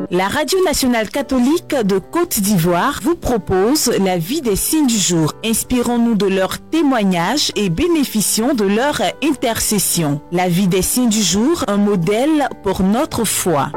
La Radio nationale catholique de Côte d'Ivoire vous propose la vie des signes du jour. Inspirons-nous de leurs témoignages et bénéficions de leur intercession. La vie des signes du jour, un modèle pour notre foi.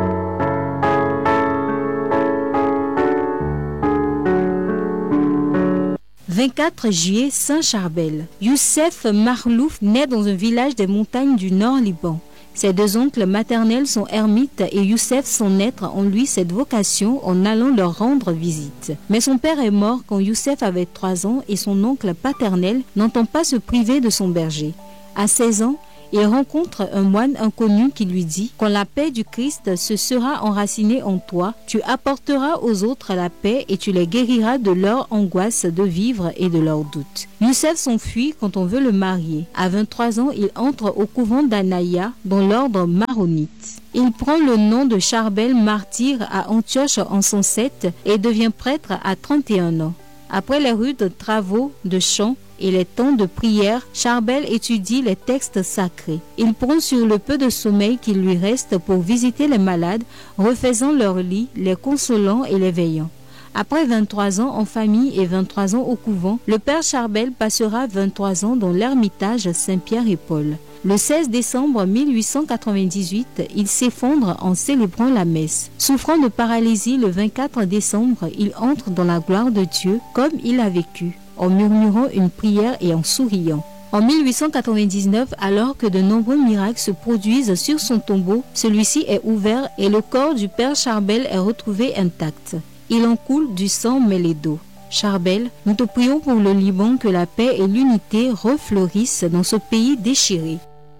« 24 juillet, Saint-Charbel. Youssef Marlouf naît dans un village des montagnes du Nord Liban. Ses deux oncles maternels sont ermites et Youssef, son naître, en lui cette vocation en allant leur rendre visite. Mais son père est mort quand Youssef avait 3 ans et son oncle paternel n'entend pas se priver de son berger. À 16 ans, il rencontre un moine inconnu qui lui dit « Quand la paix du Christ se sera enracinée en toi, tu apporteras aux autres la paix et tu les guériras de leur angoisse de vivre et de leurs doutes. » Youssef s'enfuit quand on veut le marier. À 23 ans, il entre au couvent d'Anaya dans l'ordre maronite. Il prend le nom de Charbel martyr à Antioche en 107 et devient prêtre à 31 ans. Après les rudes travaux de chant et les temps de prière, Charbel étudie les textes sacrés. Il prend sur le peu de sommeil qu'il lui reste pour visiter les malades, refaisant leur lit, les consolant et les veillant. Après 23 ans en famille et 23 ans au couvent, le père Charbel passera 23 ans dans l'ermitage Saint-Pierre et Paul. Le 16 décembre 1898, il s'effondre en célébrant la messe. Souffrant de paralysie le 24 décembre, il entre dans la gloire de Dieu comme il a vécu, en murmurant une prière et en souriant. En 1899, alors que de nombreux miracles se produisent sur son tombeau, celui-ci est ouvert et le corps du père Charbel est retrouvé intact. Il en coule du sang mêlé d'eau. Charbel, nous te prions pour le Liban que la paix et l'unité refleurissent dans ce pays déchiré.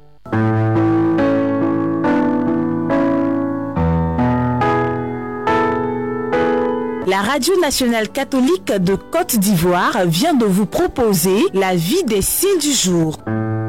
La Radio nationale catholique de Côte d'Ivoire vient de vous proposer la vie des signes du jour.